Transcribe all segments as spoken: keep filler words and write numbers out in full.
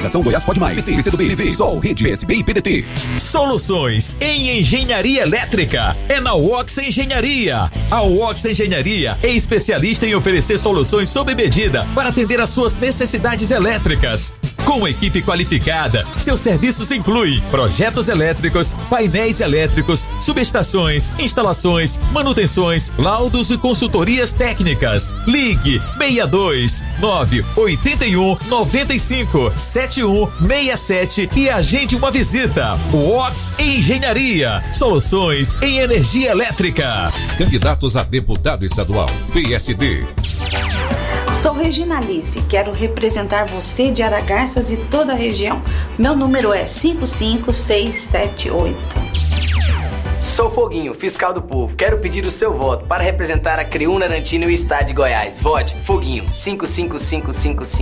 Organização Goiás Pode Mais. P C do B, P V, Sol, Rede, P S B e P D T. Soluções em engenharia elétrica é na Wox Engenharia. A Wox Engenharia é especialista em oferecer soluções sob medida para atender às suas necessidades elétricas. Com equipe qualificada, seus serviços incluem projetos elétricos, painéis elétricos, subestações, instalações, manutenções, laudos e consultorias técnicas. Ligue seis dois nove oito um nove cinco sete um seis sete e agende uma visita. Wox Engenharia, soluções em energia elétrica. Candidatos a deputado estadual, P S D. Sou Regina Alice, quero representar você de Aragarças e toda a região. Meu número é cinco cinco seis sete oito. Sou Foguinho, fiscal do povo. Quero pedir o seu voto para representar a Creúna, Narantina e o estado de Goiás. Vote Foguinho, cinco cinco cinco cinco cinco.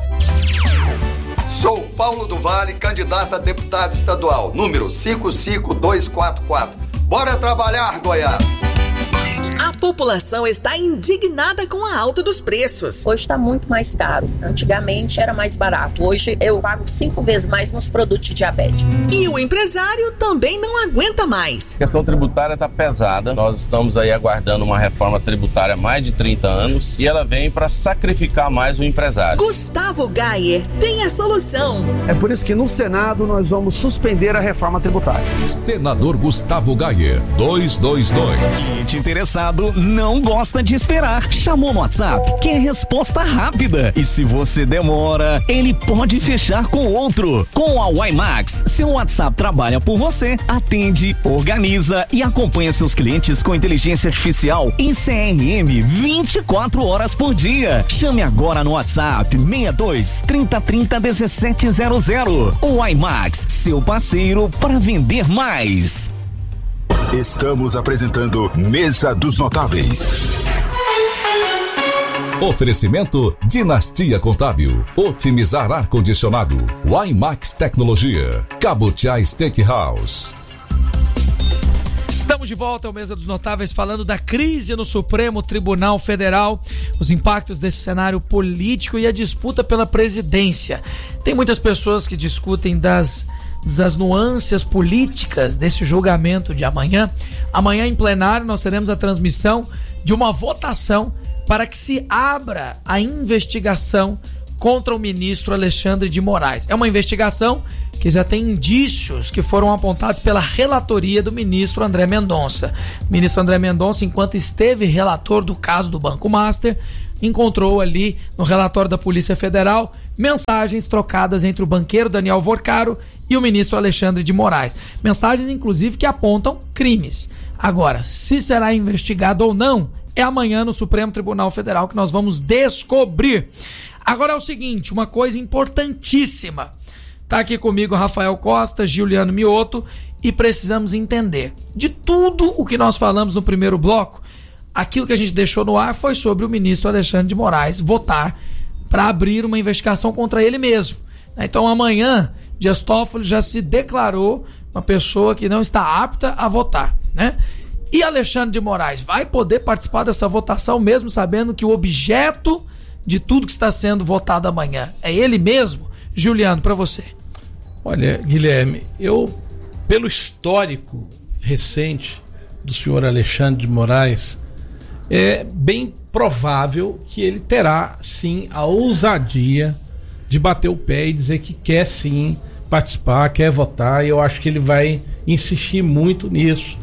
Sou Paulo do Vale, candidato a deputado estadual, número cinco cinco dois quatro quatro. Bora trabalhar, Goiás! A população está indignada com a alta dos preços. Hoje está muito mais caro. Antigamente era mais barato. Hoje eu pago cinco vezes mais nos produtos de diabetes. E o empresário também não aguenta mais. A questão tributária está pesada. Nós estamos aí aguardando uma reforma tributária há mais de trinta anos e ela vem para sacrificar mais o empresário. Gustavo Gayer tem a solução. É por isso que no Senado nós vamos suspender a reforma tributária. Senador Gustavo Gayer, duzentos e vinte e dois. Gente interessado não gosta de esperar. Chamou no WhatsApp, quer resposta rápida. E se você demora, ele pode fechar com outro. Com a WiMax, seu WhatsApp trabalha por você, atende, organiza e acompanha seus clientes com inteligência artificial em C R M vinte e quatro horas por dia. Chame agora no WhatsApp seis dois trinta trinta dezessete zero zero. O WiMax, seu parceiro para vender mais. Estamos apresentando Mesa dos Notáveis. Oferecimento Dinastia Contábil, otimizar ar-condicionado, WiMax Tecnologia, Cabotiá Steakhouse. Estamos de volta ao Mesa dos Notáveis falando da crise no Supremo Tribunal Federal, os impactos desse cenário político e a disputa pela presidência. Tem muitas pessoas que discutem das das nuances políticas desse julgamento de amanhã. Amanhã em plenário nós teremos a transmissão de uma votação para que se abra a investigação contra o ministro Alexandre de Moraes. É uma investigação que já tem indícios que foram apontados pela relatoria do ministro André Mendonça. O ministro André Mendonça, enquanto esteve relator do caso do Banco Master, encontrou ali no relatório da Polícia Federal mensagens trocadas entre o banqueiro Daniel Vorcaro e o ministro Alexandre de Moraes. Mensagens, inclusive, que apontam crimes. Agora, se será investigado ou não, é amanhã no Supremo Tribunal Federal que nós vamos descobrir. Agora é o seguinte, uma coisa importantíssima. Tá aqui comigo Rafael Costa, Giuliano Mioto, e precisamos entender de tudo o que nós falamos no primeiro bloco. Aquilo que a gente deixou no ar foi sobre o ministro Alexandre de Moraes votar para abrir uma investigação contra ele mesmo. Então amanhã, Dias Toffoli já se declarou uma pessoa que não está apta a votar, né? E Alexandre de Moraes vai poder participar dessa votação mesmo sabendo que o objeto de tudo que está sendo votado amanhã é ele mesmo? Giuliano, para você. Olha, Guilherme, eu, pelo histórico recente do senhor Alexandre de Moraes, é bem provável que ele terá, sim, a ousadia de bater o pé e dizer que quer, sim, participar, quer votar, e eu acho que ele vai insistir muito nisso.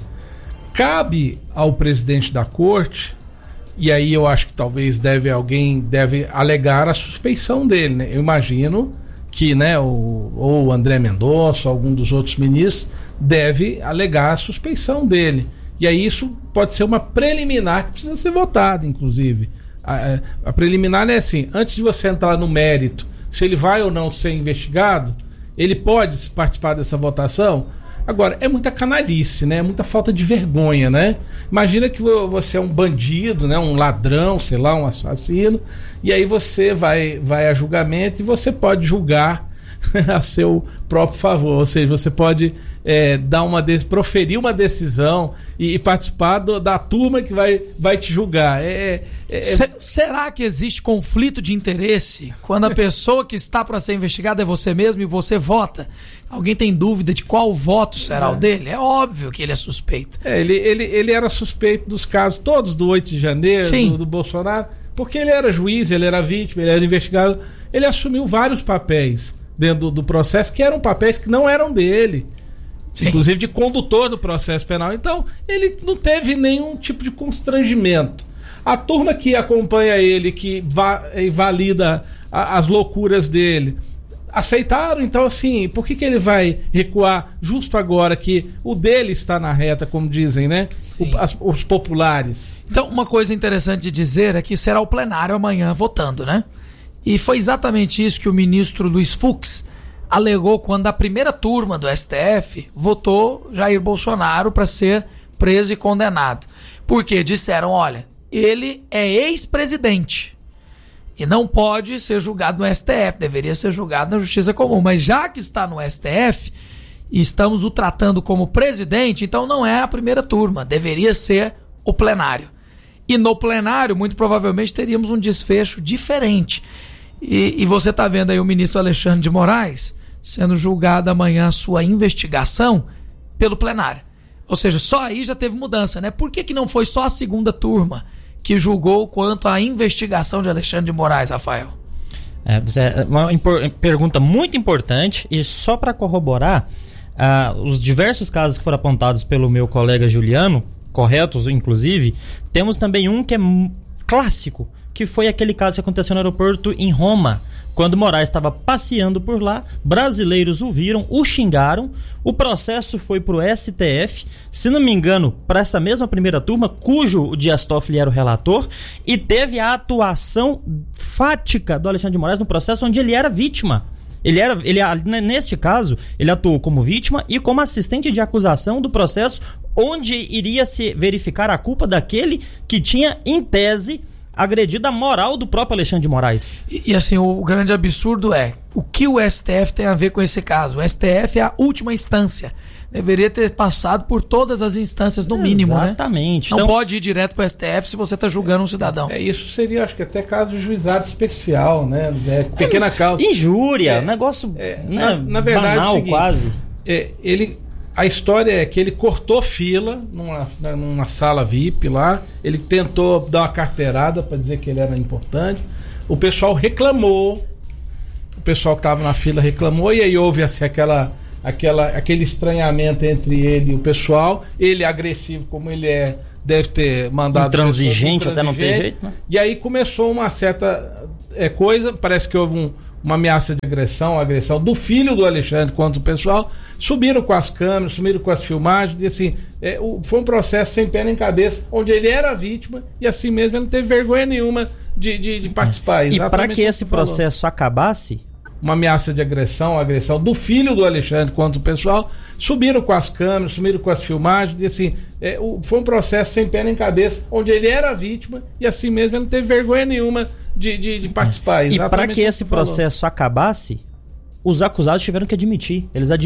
Cabe ao presidente da corte, e aí eu acho que talvez deve alguém deve alegar a suspeição dele, né? Eu imagino que, né, o, ou o André Mendonça, algum dos outros ministros, deve alegar a suspeição dele. E aí isso pode ser uma preliminar que precisa ser votada, inclusive. A, a preliminar é assim, antes de você entrar no mérito, se ele vai ou não ser investigado, ele pode participar dessa votação. Agora, é muita canalice, né? É muita falta de vergonha, né? Imagina que você é um bandido, né? Um ladrão, sei lá, um assassino, e aí você vai, vai a julgamento e você pode julgar a seu próprio favor, ou seja, você pode é, dar uma de... proferir uma decisão e, e participar do, da turma que vai, vai te julgar. É, é, é... Será que existe conflito de interesse quando a pessoa que está para ser investigada é você mesmo e você vota? Alguém tem dúvida de qual voto será é. o dele? É óbvio que ele é suspeito. É, ele, ele, ele era suspeito dos casos todos do oito de janeiro, do, do Bolsonaro, porque ele era juiz, ele era vítima, ele era investigado. Ele assumiu vários papéis dentro do, do processo que eram papéis que não eram dele. Sim. Inclusive de condutor do processo penal. Então, ele não teve nenhum tipo de constrangimento. A turma que acompanha ele, que va- valida a, as loucuras dele, aceitaram. Então, assim, por que, que ele vai recuar justo agora que o dele está na reta, como dizem, né? O, as, os populares. Então, uma coisa interessante de dizer é que será o plenário amanhã votando, né? E foi exatamente isso que o ministro Luiz Fux alegou quando a primeira turma do S T F votou Jair Bolsonaro para ser preso e condenado. Porque disseram, olha, ele é ex-presidente e não pode ser julgado no S T F, deveria ser julgado na Justiça Comum. Mas já que está no S T F e estamos o tratando como presidente, então não é a primeira turma, deveria ser o plenário. E no plenário, muito provavelmente, teríamos um desfecho diferente. E, e você está vendo aí o ministro Alexandre de Moraes sendo julgado amanhã a sua investigação pelo plenário. Ou seja, só aí já teve mudança, né? Por que que não foi só a segunda turma que julgou quanto à investigação de Alexandre de Moraes, Rafael? É, uma impor- pergunta muito importante, e só para corroborar, uh, os diversos casos que foram apontados pelo meu colega Juliano, corretos inclusive, temos também um que é m- clássico, que foi aquele caso que aconteceu no aeroporto em Roma, quando Moraes estava passeando por lá, brasileiros o viram, o xingaram, o processo foi pro S T F, se não me engano, para essa mesma primeira turma, cujo o Dias Toffoli era o relator, e teve a atuação fática do Alexandre de Moraes no processo onde ele era vítima. Ele era, ele, neste caso, ele atuou como vítima e como assistente de acusação do processo onde iria se verificar a culpa daquele que tinha, em tese, agredido a moral do próprio Alexandre de Moraes. E, e assim, o, o grande absurdo é, o que o S T F tem a ver com esse caso? O S T F é a última instância. Deveria ter passado por todas as instâncias, no mínimo, né? Exatamente. Não então, pode ir direto para o S T F se você está julgando um cidadão. É, isso seria, acho que até caso de juizado especial, né? É, pequena causa. Injúria, é, negócio é, né, na, na verdade, banal, é o seguinte, quase. É, ele, a história é que ele cortou fila numa, numa sala V I P lá, ele tentou dar uma carteirada para dizer que ele era importante, o pessoal reclamou, o pessoal que estava na fila reclamou, e aí houve assim, aquela... Aquela, aquele estranhamento entre ele e o pessoal, ele agressivo como ele é, deve ter mandado... Intransigente, até não ter jeito, né? E aí começou uma certa é, coisa, parece que houve um, uma ameaça de agressão, agressão do filho do Alexandre contra o pessoal, subiram com as câmeras, subiram com as filmagens, e assim, é, o, foi um processo sem pé nem cabeça, onde ele era vítima, e assim mesmo ele não teve vergonha nenhuma de, de, de participar. E para que esse processo acabasse... Uma ameaça de agressão, agressão do filho do Alexandre contra o pessoal, subiram com as câmeras, subiram com as filmagens, e assim, é, o, foi um processo sem pé nem cabeça, onde ele era vítima, e assim mesmo ele não teve vergonha nenhuma de, de, de participar. E para que esse processo acabasse, os acusados tiveram que admitir, eles admitiram